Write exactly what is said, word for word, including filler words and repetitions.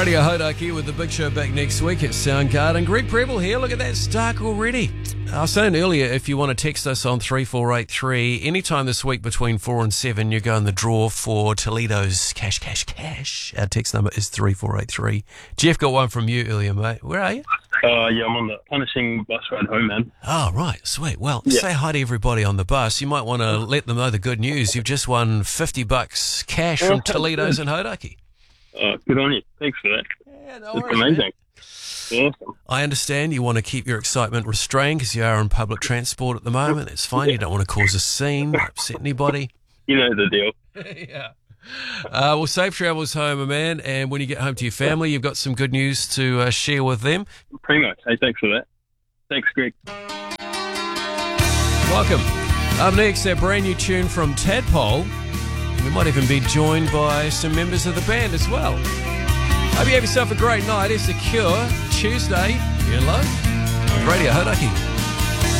Radio Hodaki with the big show back next week at Soundgarden. Greg Preble here. Look at that, it's dark already. I was saying earlier, if you want to text us on three four eight three, anytime this week between four and seven, you go in the draw for Toledo's Cash, Cash, Cash. Our text number is three four eight three. Jeff got one from you earlier, mate. Where are you? Uh, yeah, I'm on the punishing bus ride home, man. Oh, right. Sweet. Well, Yeah. say hi to everybody on the bus. You might want to let them know the good news. You've just won fifty bucks cash from Oh, Toledo's and Hodaki. Uh, good on you. Thanks for that. Yeah, no It's worries, man. amazing. Awesome. I understand you want to keep your excitement restrained because you are in public transport at the moment. It's fine. You don't want to cause a scene, upset anybody. You know the deal. yeah. Uh, well, safe travels home, man. And when you get home to your family, you've got some good news to uh, share with them. Pretty much. Hey, thanks for that. Thanks, Greg. Welcome. Up next, a brand new tune from Tadpole. We might even be joined by some members of the band as well. Hope you have yourself a great night. It's The Cure, Tuesday, Hello, Radio Hodaki.